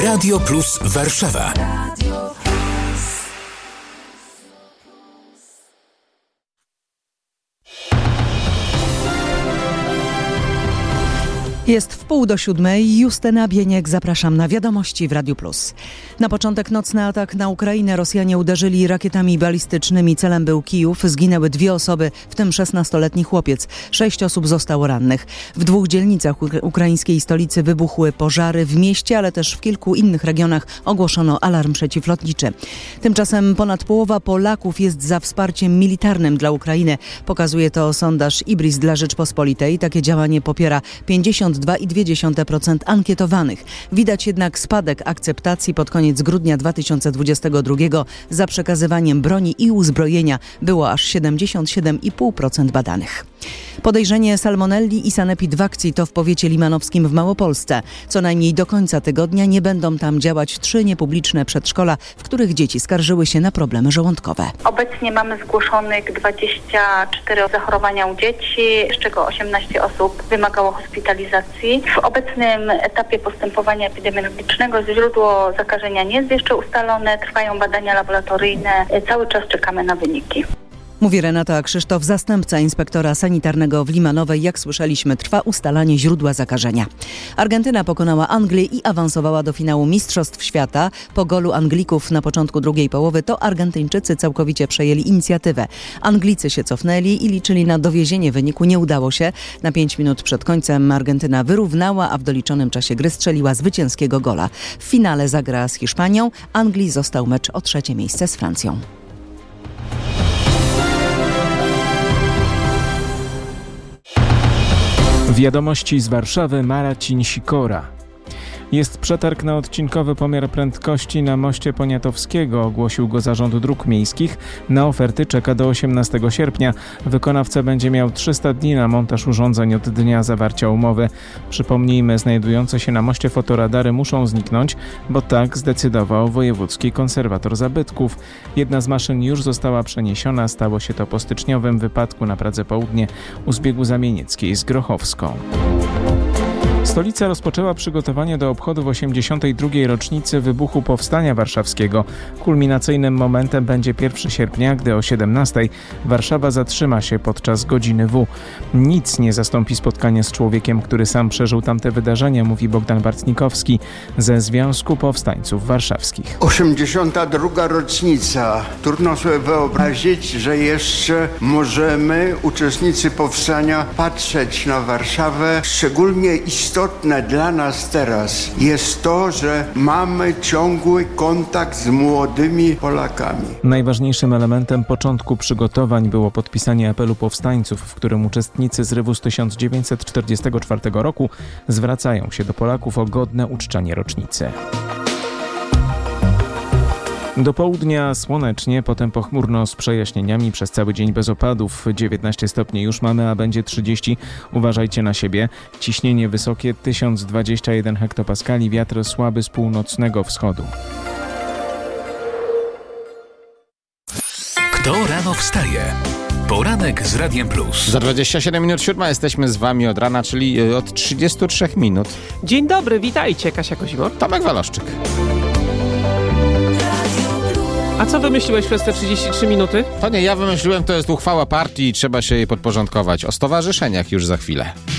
Radio Plus Warszawa. Jest 6:30. Justyna Bieniek, zapraszam na wiadomości w Radiu Plus. Na początek nocny atak na Ukrainę. Rosjanie uderzyli rakietami balistycznymi. Celem był Kijów. Zginęły 2 osoby, w tym 16-letni chłopiec. 6 osób zostało rannych. W 2 dzielnicach ukraińskiej stolicy wybuchły pożary. W mieście, ale też w kilku innych regionach ogłoszono alarm przeciwlotniczy. Tymczasem ponad połowa Polaków jest za wsparciem militarnym dla Ukrainy. Pokazuje to sondaż IBRIS dla Rzeczpospolitej. Takie działanie popiera 52,2% ankietowanych. Widać jednak spadek akceptacji. Pod koniec grudnia 2022 za przekazywaniem broni i uzbrojenia było aż 77,5% badanych. Podejrzenie salmonelli i sanepid w akcji to w powiecie limanowskim w Małopolsce. Co najmniej do końca tygodnia nie będą tam działać 3 niepubliczne przedszkola, w których dzieci skarżyły się na problemy żołądkowe. Obecnie mamy zgłoszonych 24 zachorowania u dzieci, z czego 18 osób wymagało hospitalizacji. W obecnym etapie postępowania epidemiologicznego źródło zakażenia nie jest jeszcze ustalone, trwają badania laboratoryjne, cały czas czekamy na wyniki. Mówi Renata Krzysztof, zastępca inspektora sanitarnego w Limanowej. Jak słyszeliśmy, trwa ustalanie źródła zakażenia. Argentyna pokonała Anglię i awansowała do finału Mistrzostw Świata. Po golu Anglików na początku drugiej połowy to Argentyńczycy całkowicie przejęli inicjatywę. Anglicy się cofnęli i liczyli na dowiezienie wyniku. Nie udało się. Na 5 minut przed końcem Argentyna wyrównała, a w doliczonym czasie gry strzeliła zwycięskiego gola. W finale zagra z Hiszpanią. Anglii został mecz o 3. miejsce z Francją. Wiadomości z Warszawy, Marcin Sikora. Jest przetarg na odcinkowy pomiar prędkości na moście Poniatowskiego. Ogłosił go Zarząd Dróg Miejskich. Na oferty czeka do 18 sierpnia. Wykonawca będzie miał 300 dni na montaż urządzeń od dnia zawarcia umowy. Przypomnijmy, znajdujące się na moście fotoradary muszą zniknąć, bo tak zdecydował wojewódzki konserwator zabytków. Jedna z maszyn już została przeniesiona. Stało się to po styczniowym wypadku na Pradze Południe u zbiegu Zamienieckiej z Grochowską. Stolica rozpoczęła przygotowania do obchodów 82. rocznicy wybuchu Powstania Warszawskiego. Kulminacyjnym momentem będzie 1 sierpnia, gdy o 17:00 Warszawa zatrzyma się podczas godziny W. Nic nie zastąpi spotkania z człowiekiem, który sam przeżył tamte wydarzenia, mówi Bogdan Bartnikowski ze Związku Powstańców Warszawskich. 82. rocznica. Trudno sobie wyobrazić, że jeszcze możemy, uczestnicy powstania, patrzeć na Warszawę. Szczególnie istotne dla nas teraz jest to, że mamy ciągły kontakt z młodymi Polakami. Najważniejszym elementem początku przygotowań było podpisanie apelu powstańców, w którym uczestnicy zrywu z 1944 roku zwracają się do Polaków o godne uczczenie rocznicy. Do południa słonecznie, potem pochmurno z przejaśnieniami, przez cały dzień bez opadów. 19 stopni już mamy, a będzie 30. Uważajcie na siebie. Ciśnienie wysokie 1021 hektopaskali, wiatr słaby z północnego wschodu. Kto rano wstaje? Poranek z Radiem Plus. Za 27 minut 7 jesteśmy z wami od rana, czyli od 33 minut. Dzień dobry, witajcie. Kasia Kozimor. Tomek Waloszczyk. A co wymyśliłeś przez te 33 minuty? To nie ja wymyśliłem, to jest uchwała partii i trzeba się jej podporządkować. O stowarzyszeniach już za chwilę.